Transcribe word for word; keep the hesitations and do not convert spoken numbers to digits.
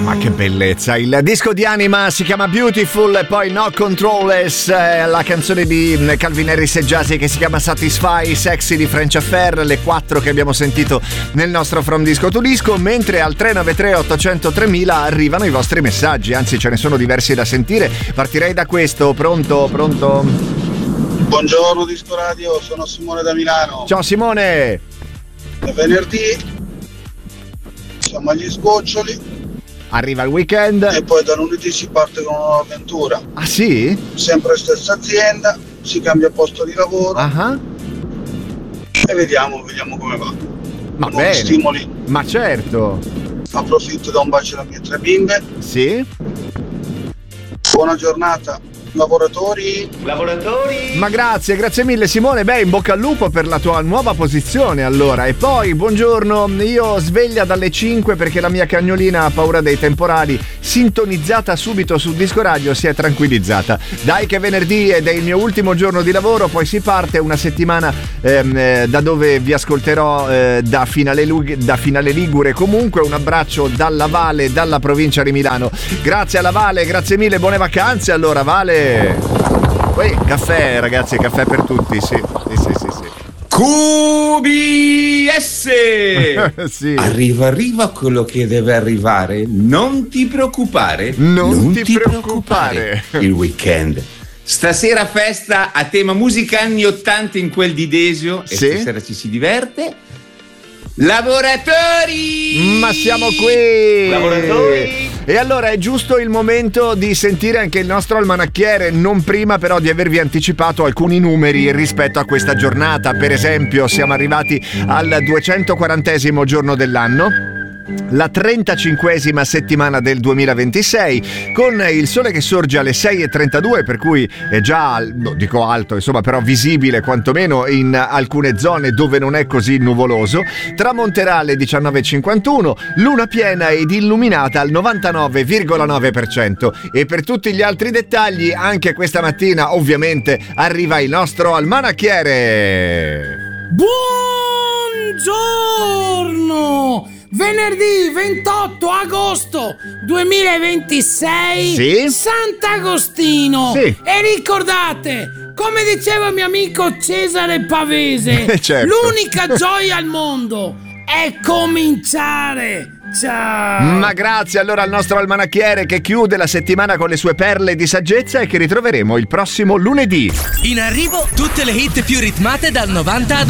Ma che bellezza, il disco di Anima si chiama Beautiful e poi No Controllers, eh, la canzone di Calvin Harris e Jazzy che si chiama Satisfy, Sexy di French Affair, le quattro che abbiamo sentito nel nostro From Disco to Disco, mentre al tre nove tre otto zero zero tremila arrivano i vostri messaggi, anzi ce ne sono diversi da sentire. Partirei da questo. Pronto, pronto? Buongiorno Disco Radio, sono Simone da Milano. Ciao Simone. È venerdì, siamo agli sgoccioli. Arriva il weekend. E poi da lunedì si parte con una nuova avventura. Ah sì? Sempre stessa azienda, si cambia posto di lavoro. Uh-huh. E vediamo, vediamo come va. Ma Nuovi bene. stimoli. Ma certo. Approfitto da un bacio alle mie tre bimbe. Sì. Buona giornata. Lavoratori Lavoratori Ma grazie, grazie mille Simone. Beh, in bocca al lupo per la tua nuova posizione allora. E poi, buongiorno, io sveglia dalle cinque perché la mia cagnolina ha paura dei temporali. Sintonizzata subito su Disco Radio si è tranquillizzata. Dai che è venerdì ed è il mio ultimo giorno di lavoro, poi si parte una settimana ehm, eh, da dove vi ascolterò eh, da, Finale Lug- da Finale Ligure. Comunque un abbraccio dalla Vale, dalla provincia di Milano. Grazie alla Vale, grazie mille, buone vacanze allora Vale. Poi caffè ragazzi, caffè per tutti, sì, sì, sì, sì, sì. Q B S Sì. Arriva, arriva quello che deve arrivare. Non ti preoccupare. Non, non ti, ti preoccupare. preoccupare. Il weekend. Stasera festa a tema musica anni ottanta in quel di Desio. E Sì. stasera ci si diverte. Lavoratori! Ma siamo qui! Lavoratori! E allora è giusto il momento di sentire anche il nostro almanacchiere, non prima però di avervi anticipato alcuni numeri rispetto a questa giornata. Per esempio siamo arrivati al duecentoquarantesimo giorno dell'anno, la trentacinquesima settimana del duemilaventisei, con il sole che sorge alle sei e trentadue, per cui è già, no, dico alto, insomma, però visibile quantomeno in alcune zone dove non è così nuvoloso. Tramonterà alle diciannove e cinquantuno, luna piena ed illuminata al novantanove virgola nove per cento. E per tutti gli altri dettagli, anche questa mattina ovviamente arriva il nostro almanacchiere. Buongiorno! Venerdì ventotto agosto duemilaventisei, Sì? Sant'Agostino. Sì. E ricordate, come diceva mio amico Cesare Pavese, Certo. l'unica gioia al mondo è cominciare. Ciao. Ma grazie allora al nostro almanacchiere che chiude la settimana con le sue perle di saggezza e che ritroveremo il prossimo lunedì. In arrivo tutte le hit più ritmate dal novanta ad